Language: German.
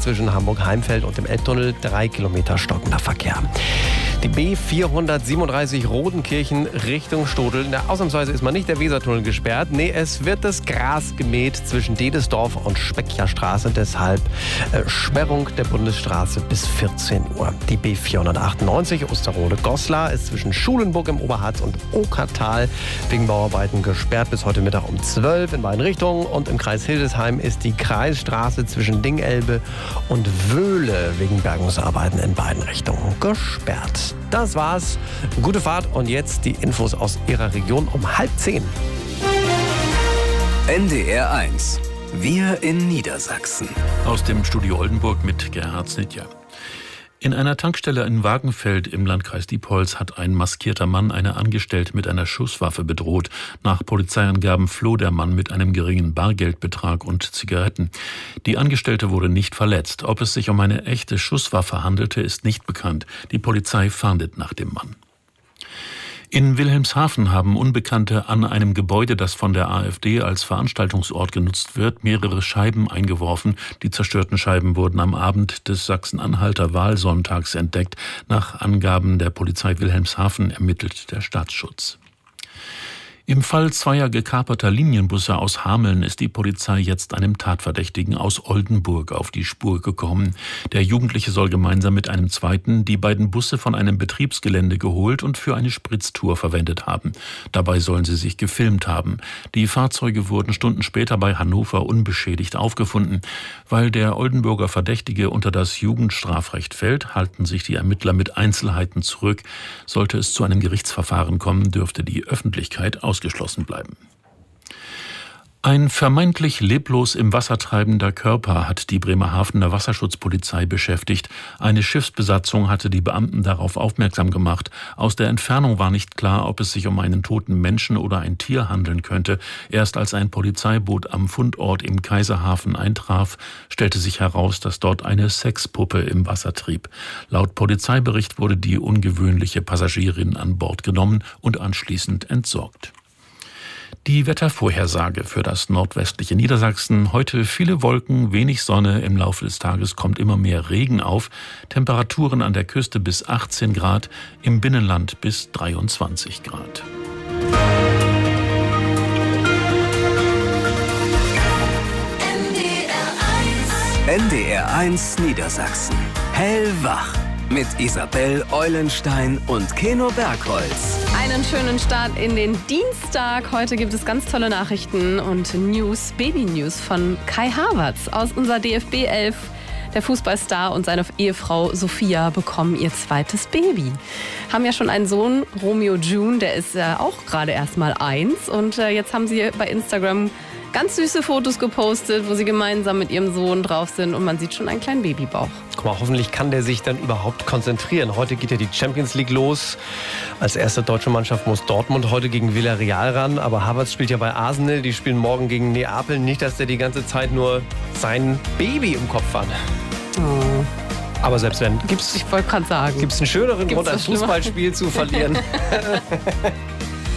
zwischen Hamburg-Heimfeld und dem Elbtunnel 3 Kilometer stockender Verkehr. Die B437 Rodenkirchen Richtung Stodel. Ausnahmsweise ist mal nicht der Wesertunnel gesperrt. Nee, es wird das Gras gemäht zwischen Dedesdorf und Speckjerstraße. Deshalb Sperrung der Bundesstraße bis 14 Uhr. Die B498 Osterode-Goslar ist zwischen Schulenburg im Oberharz und Okertal wegen Bauarbeiten gesperrt bis heute Mittag um 12 in beiden Richtungen. Und im Kreis Hildesheim ist die Kreisstraße zwischen Dingelbe und Wöhle wegen Bergungsarbeiten in beiden Richtungen gesperrt. Das war's. Gute Fahrt und jetzt die Infos aus Ihrer Region um 9:30. NDR 1. Wir in Niedersachsen. Aus dem Studio Oldenburg mit Gerhard Snitja. In einer Tankstelle in Wagenfeld im Landkreis Diepholz hat ein maskierter Mann eine Angestellte mit einer Schusswaffe bedroht. Nach Polizeiangaben floh der Mann mit einem geringen Bargeldbetrag und Zigaretten. Die Angestellte wurde nicht verletzt. Ob es sich um eine echte Schusswaffe handelte, ist nicht bekannt. Die Polizei fahndet nach dem Mann. In Wilhelmshaven haben Unbekannte an einem Gebäude, das von der AfD als Veranstaltungsort genutzt wird, mehrere Scheiben eingeworfen. Die zerstörten Scheiben wurden am Abend des Sachsen-Anhalter Wahlsonntags entdeckt. Nach Angaben der Polizei Wilhelmshaven ermittelt der Staatsschutz. Im Fall zweier gekaperter Linienbusse aus Hameln ist die Polizei jetzt einem Tatverdächtigen aus Oldenburg auf die Spur gekommen. Der Jugendliche soll gemeinsam mit einem zweiten die beiden Busse von einem Betriebsgelände geholt und für eine Spritztour verwendet haben. Dabei sollen sie sich gefilmt haben. Die Fahrzeuge wurden Stunden später bei Hannover unbeschädigt aufgefunden. Weil der Oldenburger Verdächtige unter das Jugendstrafrecht fällt, halten sich die Ermittler mit Einzelheiten zurück. Sollte es zu einem Gerichtsverfahren kommen, dürfte die Öffentlichkeit ausgeschlossen bleiben. Ein vermeintlich leblos im Wasser treibender Körper hat die Bremerhavener Wasserschutzpolizei beschäftigt. Eine Schiffsbesatzung hatte die Beamten darauf aufmerksam gemacht. Aus der Entfernung war nicht klar, ob es sich um einen toten Menschen oder ein Tier handeln könnte. Erst als ein Polizeiboot am Fundort im Kaiserhafen eintraf, stellte sich heraus, dass dort eine Sexpuppe im Wasser trieb. Laut Polizeibericht wurde die ungewöhnliche Passagierin an Bord genommen und anschließend entsorgt. Die Wettervorhersage für das nordwestliche Niedersachsen. Heute viele Wolken, wenig Sonne. Im Laufe des Tages kommt immer mehr Regen auf. Temperaturen an der Küste bis 18 Grad, im Binnenland bis 23 Grad. NDR 1 Niedersachsen. Hellwach. Mit Isabel Eulenstein und Keno Bergholz. Einen schönen Start in den Dienstag. Heute gibt es ganz tolle Nachrichten und News, Baby-News von Kai Havertz aus unserer DFB 11. Der Fußballstar und seine Ehefrau Sophia bekommen ihr zweites Baby. Haben ja schon einen Sohn, Romeo June, der ist auch gerade erst mal 1. Und jetzt haben sie bei Instagram ganz süße Fotos gepostet, wo sie gemeinsam mit ihrem Sohn drauf sind und man sieht schon einen kleinen Babybauch. Guck mal, hoffentlich kann der sich dann überhaupt konzentrieren. Heute geht ja die Champions League los. Als erste deutsche Mannschaft muss Dortmund heute gegen Villarreal ran. Aber Havertz spielt ja bei Arsenal. Die spielen morgen gegen Neapel. Nicht, dass der die ganze Zeit nur sein Baby im Kopf hat. Oh. Aber selbst wenn, Ich wollte gerade sagen. Gibt's einen schöneren Grund, ein Fußballspiel zu verlieren?